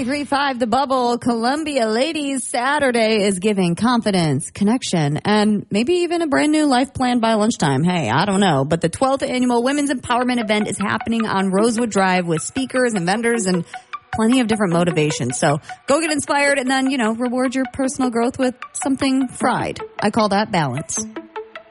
93.5 The Bubble. Columbia Ladies Saturday is giving confidence, connection, and maybe even a brand new life plan by lunchtime. Hey, I don't know. But the 12th annual Women's Empowerment event is happening on Rosewood Drive with speakers and vendors and plenty of different motivations. So go get inspired and then, reward your personal growth with something fried. I call that balance.